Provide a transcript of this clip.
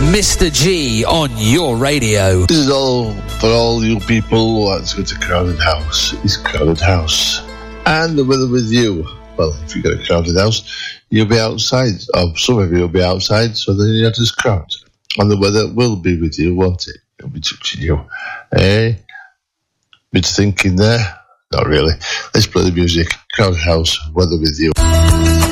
Mr. G on your radio. This is all for all you people who want to go to Crowded House. It's Crowded House. And the weather with you. Well, if you got a crowded house, you'll be outside. Or some of you will be outside, so then you're not as crowded. And the weather will be with you, won't it? It'll be touching you. Eh? Bit of thinking there? Not really. Let's play the music. Crowded House, weather with you.